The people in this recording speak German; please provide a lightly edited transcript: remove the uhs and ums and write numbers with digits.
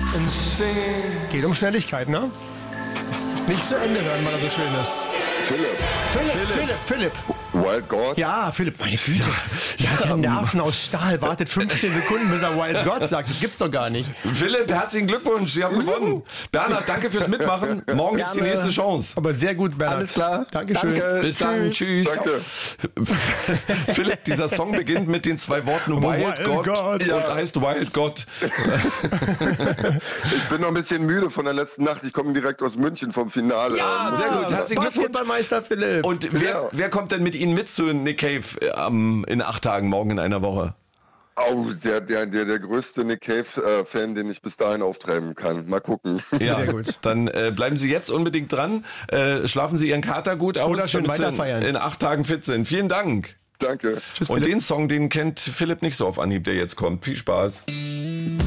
and singing. Geht um Schnelligkeit, ne? Nicht zu Ende hören, weil er so schön ist. Philipp. Wild God? Ja, Philipp, meine Güte. Der hat ja Nerven aus Stahl. Wartet 15 Sekunden, bis er Wild God sagt. Das gibt's doch gar nicht. Philipp, herzlichen Glückwunsch, Sie haben gewonnen. Bernhard, danke fürs Mitmachen. Morgen gibt's die nächste Chance. Aber sehr gut, Bernhard. Alles klar. Dankeschön. Danke. Bis dann, tschüss. Danke. Philipp, dieser Song beginnt mit den 2 Worten Wild God God. und heißt Wild God. Ich bin noch ein bisschen müde von der letzten Nacht. Ich komme direkt aus München vom Finale. Ja, sehr gut. Herzlichen Glückwunsch. Basketballmeister Philipp. Und wer kommt denn mit Ihnen mit zu Nick Cave in 8 Tagen, morgen in einer Woche? Oh, der größte Nick Cave-Fan, den ich bis dahin auftreiben kann. Mal gucken. Ja, sehr gut. Dann bleiben Sie jetzt unbedingt dran. Schlafen Sie Ihren Kater gut aus, Oder schön damit Sie weiterfeiern. in 8 Tagen fit sind. Vielen Dank. Danke. Tschüss, Und Philipp. den Song, den kennt Philipp nicht so auf Anhieb, der jetzt kommt. Viel Spaß.